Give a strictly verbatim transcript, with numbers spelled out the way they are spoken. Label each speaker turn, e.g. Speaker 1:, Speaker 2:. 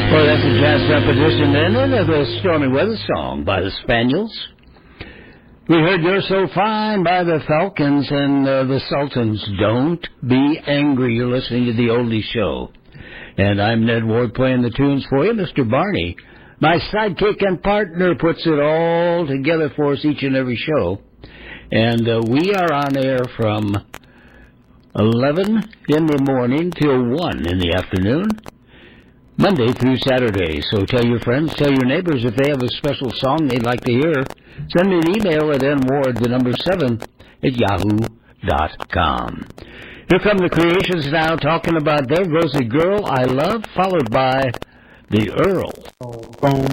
Speaker 1: Well, that's a jazzed up edition then of the Stormy Weather Song by the Spaniels. We heard You're So Fine by the Falcons and uh, the Sultans. Don't be angry. You're listening to the Oldie Show. And I'm Ned Ward playing the tunes for you. Mister Barney, my sidekick and partner, puts it all together for us each and every show. And uh, we are on air from eleven in the morning till one in the afternoon, Monday through Saturday. So tell your friends, tell your neighbors if they have a special song they'd like to hear. Send me an email at nward, the number seven, at yahoo dot com. Here come the Creations now talking about There Goes a Girl I Love, followed by the Earl.